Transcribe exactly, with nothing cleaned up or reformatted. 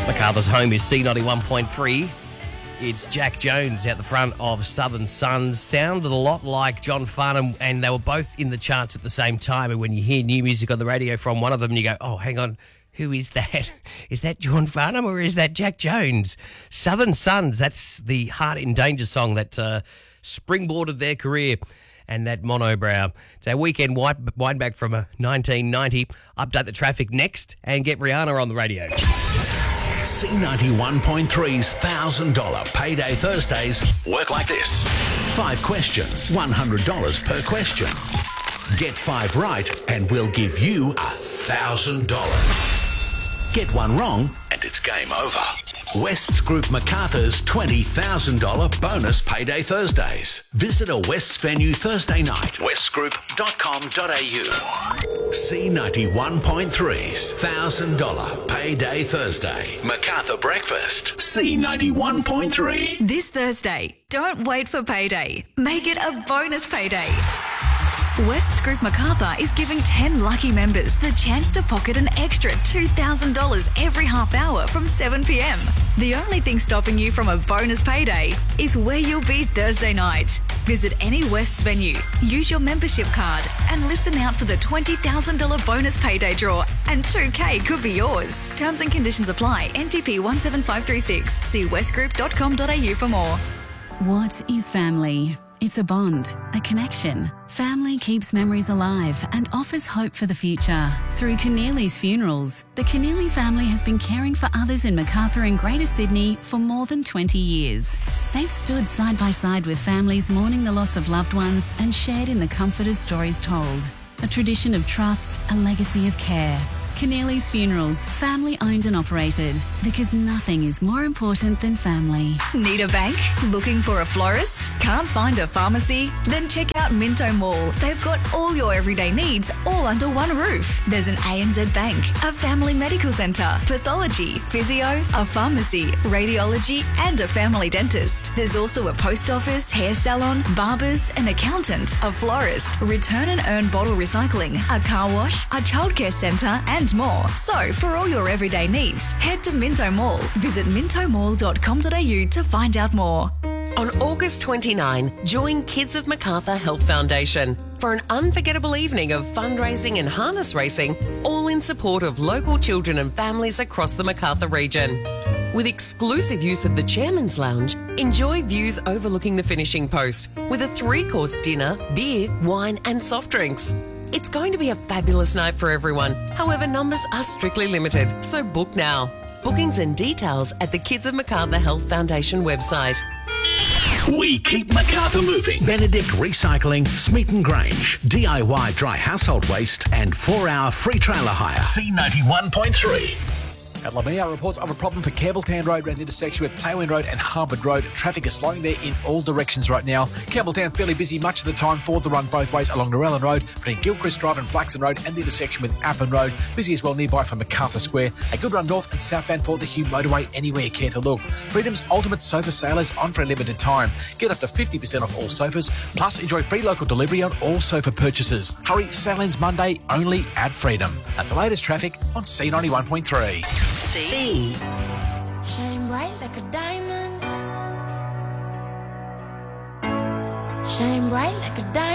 MacArthur's home is C ninety-one point three. It's Jack Jones out the front of Southern Suns. Sounded a lot like John Farnham, and they were both in the charts at the same time. And when you hear new music on the radio from one of them, you go, oh, hang on, who is that? Is that John Farnham or is that Jack Jones? Southern Suns, that's the Heart in Danger song that uh, springboarded their career. And that monobrow. It's our weekend wind back from a nineteen ninety. Update the traffic next and get Rihanna on the radio. C ninety-one point three's one thousand dollars Payday Thursdays work like this. Five questions, one hundred dollars per question. Get five right and we'll give you one thousand dollars. Get one wrong and it's game over. West's Group MacArthur's twenty thousand dollars bonus Payday Thursdays. Visit a West's venue Thursday night. west group dot com dot a u. C ninety-one point three's one thousand dollars Payday Thursday. MacArthur Breakfast. C ninety-one point three. This Thursday, don't wait for payday. Make it a bonus payday. West's Group MacArthur is giving ten lucky members the chance to pocket an extra two thousand dollars every half hour from seven p.m. The only thing stopping you from a bonus payday is where you'll be Thursday night. Visit any West's venue, use your membership card and listen out for the twenty thousand dollars bonus payday draw, and two K could be yours. Terms and conditions apply. N T P one seven five three six. See west group dot com dot a u for more. What is family? It's a bond, a connection. Family keeps memories alive and offers hope for the future. Through Keneally's Funerals, the Keneally family has been caring for others in MacArthur and Greater Sydney for more than twenty years. They've stood side by side with families mourning the loss of loved ones and shared in the comfort of stories told. A tradition of trust, a legacy of care. Keneally's Funerals, family owned and operated, because nothing is more important than family. Need a bank? Looking for a florist? Can't find a pharmacy? Then check out Minto Mall. They've got all your everyday needs all under one roof. There's an A N Z Bank, a family medical centre, pathology, physio, a pharmacy, radiology and a family dentist. There's also a post office, hair salon, barbers, an accountant, a florist, return and earn bottle recycling, a car wash, a childcare centre and more. So, for all your everyday needs, head to Minto Mall. Visit minto mall dot com dot a u to find out more. On August twenty-ninth, join Kids of MacArthur Health Foundation for an unforgettable evening of fundraising and harness racing, all in support of local children and families across the MacArthur region. With exclusive use of the Chairman's Lounge, enjoy views overlooking the finishing post with a three-course dinner, beer, wine and soft drinks. It's going to be a fabulous night for everyone. However, numbers are strictly limited, so book now. Bookings and details at the Kids of MacArthur Health Foundation website. We keep MacArthur moving. Benedict Recycling, Smeaton Grange, D I Y dry household waste and four-hour free trailer hire. C ninety-one point three. At Lamia reports of a problem for Campbelltown Road around the intersection with Playwind Road and Harvard Road. Traffic is slowing there in all directions right now. Campbelltown fairly busy much of the time for the run both ways along Narellan Road, between Gilchrist Drive and Flaxon Road and the intersection with Appin Road. Busy as well nearby for MacArthur Square. A good run north and southbound for the Hume Motorway anywhere care to look. Freedom's Ultimate Sofa Sale is on for a limited time. Get up to fifty percent off all sofas, plus enjoy free local delivery on all sofa purchases. Hurry, sale ends Monday only at Freedom. That's the latest traffic on C ninety-one point three. C. Shine bright like a diamond. Shine bright like a diamond.